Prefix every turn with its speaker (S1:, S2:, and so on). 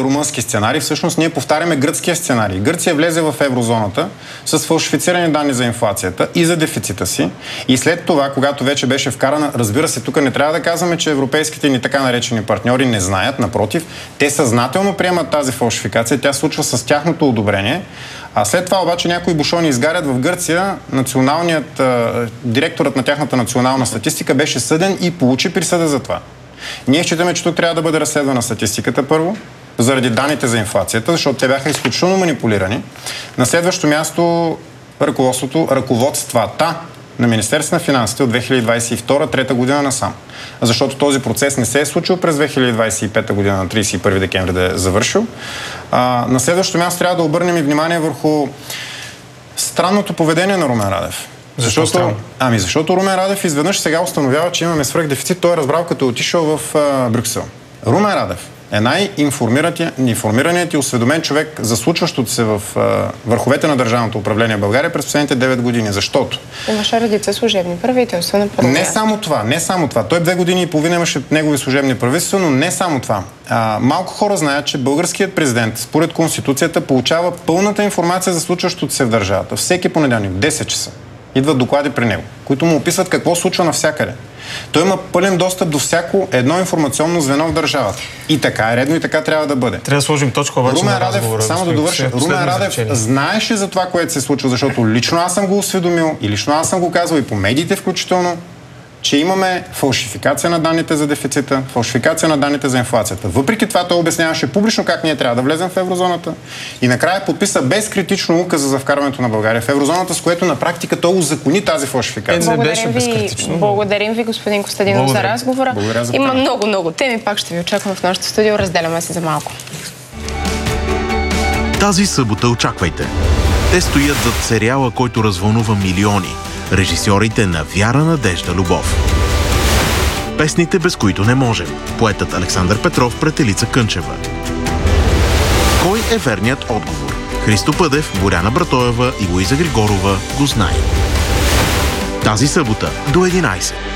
S1: румънски сценарий, всъщност ние повтаряме гръцкия сценарий. Гърция влезе в еврозоната с фалшифицирани данни за инфлацията и за дефицита си. И след това, когато вече беше вкарана, разбира се, тук не трябва да казваме, че европейските ни така наречени партньори не знаят, напротив, те съзнателно приемат тази фалшификация, тя случва с тяхното одобрение. А след това обаче някои бушони изгарят в Гърция. Директорът на тяхната национална статистика беше съден и получи присъда за това. Ние считаме, че тук трябва да бъде разследвана статистиката първо, заради данните за инфлацията, защото те бяха изключително манипулирани. На следващо място ръководствата на Министерството на финансите от 2022-2023 година насам. Защото този процес не се е случил през 2025 година на 31 декември да е завършил. На следващо място трябва да обърнем и внимание върху странното поведение на Румен Радев. Защото Румен Радев изведнъж сега установява, че имаме свръхдефицит. Той е разбрал, като е отишъл в Брюксел. Румен Радев е най-информираният и осведомен човек за случващото се в върховете на държавното управление в България през последните 9 години. Защото
S2: имаше редица служебни правителства на първо място.
S1: Не само това. Той 2 години и половина имаше негови служебни правителства, но не само това. Малко хора знаят, че българският президент, според Конституцията, получава пълната информация за случващото се в държавата. Всеки понеделник, 10 часа. Идват доклади при него, които му описват какво случва навсякъде. Той има пълен достъп до всяко едно информационно звено в държавата. И така е редно, и така трябва да бъде.
S3: Трябва да сложим точка обаче на разговора.
S1: Само да довърша. Румен Радев знаеше за това, което се случва, защото лично аз съм го осведомил и лично аз съм го казал и по медиите включително, че имаме фалшификация на данните за дефицита, фалшификация на данните за инфлацията. Въпреки това той обясняваше публично как ние трябва да влезем в еврозоната и накрая подписа безкритично указа за вкарването на България в еврозоната, с което на практика той узакони тази фалшификация.
S2: Благодарим ви, господин Костадинов, за разговора. Има много теми, пак ще ви очаквам в нашото студио. Разделяме се за малко.
S4: Тази събота очаквайте. Те стоят зад сериала, който развълнува милиони. Режисьорите на Вяра, надежда, любов. Песните, без които не можем. Поетът Александър Петров пред Елица Кънчева. Кой е верният отговор? Христо Пъдев, Боряна Братоева и Луиза Григорова го знаят. Тази събота до 11.